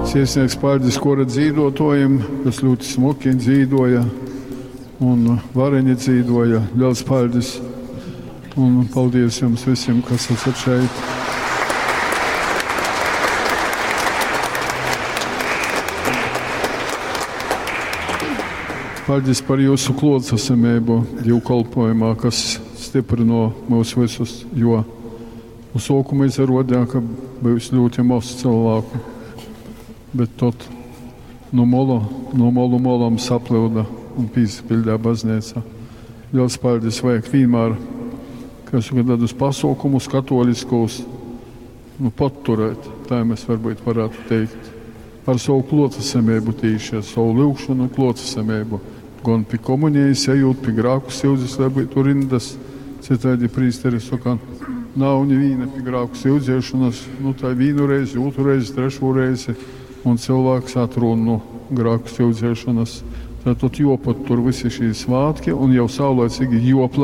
Sirsnieks paldies kora dzīvotojiem, kas ļoti smuki dzīvoja un vareņi dzīvoja. Liels paldies un paldies jums visiem, kas esat šeit. Paldies par jūsu klātsamību dievkalpojumā, kas stiprino mūs visus, jo uz sākuma izrādījās, ka būs ļoti maz cilvēku. Bet tad no molam saplūda un pīspildīja baznīca. Liels paldies vajag vienmēr, kas tādus pasaukumus katoliskos paturēt. Tā mēs varbūt varētu teikt. Ar savu klātsamību tīši, ar savu lūgšanu klātsamību. Gan pie komunijas ejot, pie grāku sildzes, lai būtu rindas. Citādi prīsteri saka, nav neviena pie grāku sildzēšanas, tā vienu reizi, otru reizi, trešo reizi. Un cilvēks atrod no grāku sildzēšanas. Tad jopat tur visi šī svātki un jau saulēcīgi joplē.